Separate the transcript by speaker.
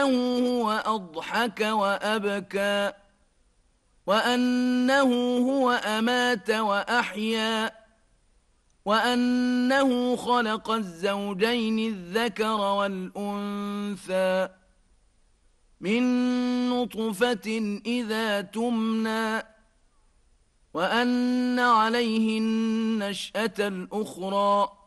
Speaker 1: هو أضحك وأبكى وأنه هو أمات وأحيا وأنه خلق الزوجين الذكر والأنثى من نطفة إذا تمنى وأن عليه النشأة الأخرى